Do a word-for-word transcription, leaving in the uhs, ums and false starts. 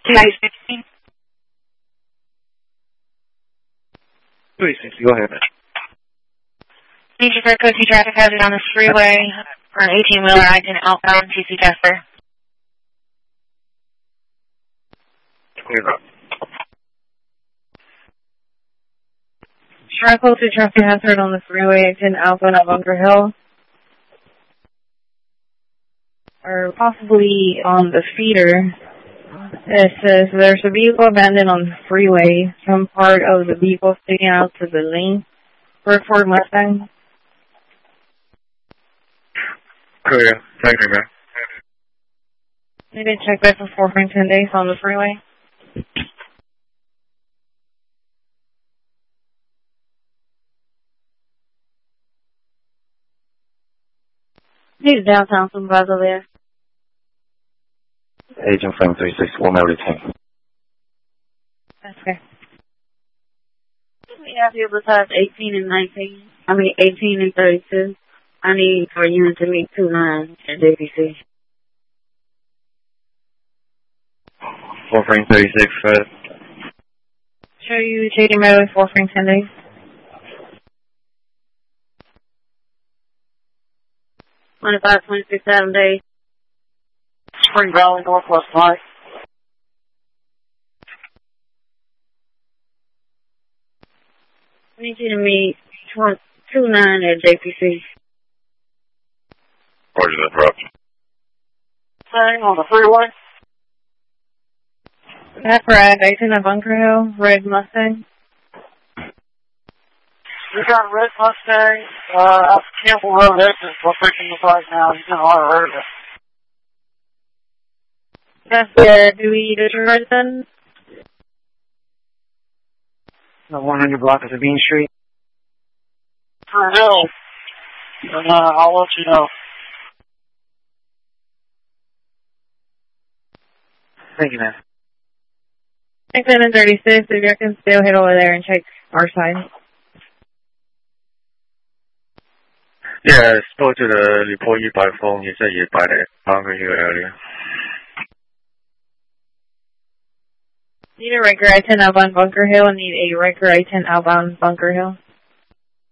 two sixteen. two sixty, go ahead. Need you for Coaching traffic hazard on this freeway for an eighteen-wheeler I ten outbound T C Casper. Clear up. Triple to traffic hazard on the freeway I ten outbound at Bunker Hill. Or possibly on the feeder. It says there's a vehicle abandoned on the freeway. Some part of the vehicle sticking out to the lane for a Ford Mustang. Clear. Thank you, man. Need to check that for four frame ten days on the freeway. Need a downtown supervisor there. Agent Frame three six one, everything. That's okay. We have here besides eighteen and nineteen. I mean eighteen and thirty-two. I need for you to meet two nine at J P C. four frame thirty-six, Fred. Show you taking metal four frame ten days. twenty-five, twenty-six, seven days. Spring Valley, Northwest Light. I need you to meet two nine at J P C. Roger that, Rob. Staying on the freeway. That's right, eighteen at Bunker Hill, red Mustang. We got a red Mustang, uh, off Campbell Road exit. We're picking this right now. He's in a lot of hurt. That's the Dewey Detroit then? The one hundred block of Sabine Street. For Hill. And, uh, I'll let you know. Thank you, man. six and thirty-six, if you can still head over there and check our side. Yeah, I spoke to the employee by phone. He said he's by the Bunker Hill area. Need a Riker I ten outbound Bunker Hill and need a Riker I ten outbound Bunker Hill.